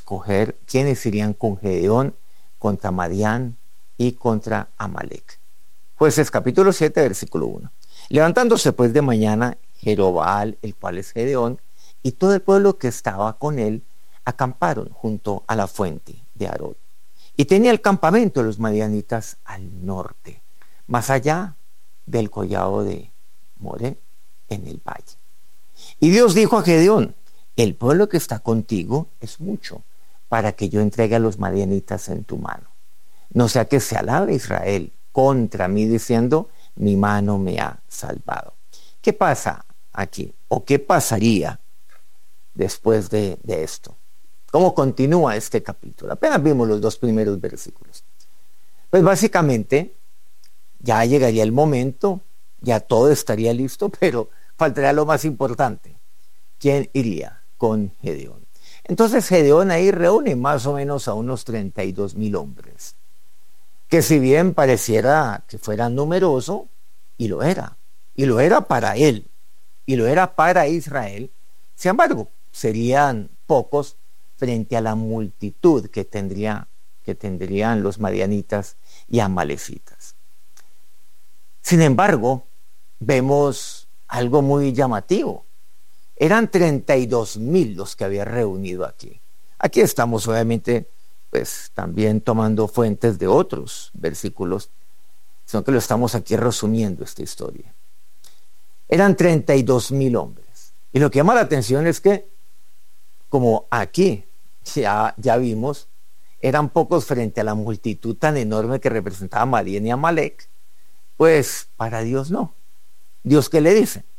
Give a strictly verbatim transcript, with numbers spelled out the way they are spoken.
escoger quiénes irían con Gedeón contra Madián y contra Amalec. Jueces capítulo siete, versículo uno. Levantándose pues de mañana, Jerobbaal, el cual es Gedeón, y todo el pueblo que estaba con él, acamparon junto a la fuente de Arod. Y tenía el campamento de los madianitas al norte, más allá del collado de More, en el valle. Y Dios dijo a Gedeón: el pueblo que está contigo es mucho, para que yo entregue a los madianitas en tu mano. No sea que se alabe Israel contra mí, diciendo: mi mano me ha salvado. ¿Qué pasa aquí? ¿O qué pasaría después de, de esto? ¿Cómo continúa este capítulo? Apenas vimos los dos primeros versículos. Pues básicamente ya llegaría el momento, ya todo estaría listo, pero faltaría lo más importante. ¿Quién iría con Gedeón? Entonces Gedeón ahí reúne más o menos a unos treinta y dos mil hombres, que si bien pareciera que fuera numeroso, y lo era, y lo era para él, y lo era para Israel, sin embargo, serían pocos frente a la multitud que, tendría, que tendrían los madianitas y amalecitas. Sin embargo, vemos algo muy llamativo. Eran treinta y dos mil los que había reunido aquí. Aquí estamos obviamente pues también tomando fuentes de otros versículos, sino que lo estamos aquí resumiendo esta historia. Eran treinta y dos mil hombres. Y lo que llama la atención es que, como aquí ya, ya vimos, eran pocos frente a la multitud tan enorme que representaba Madián y Amalec, pues para Dios no. ¿Dios qué le dice?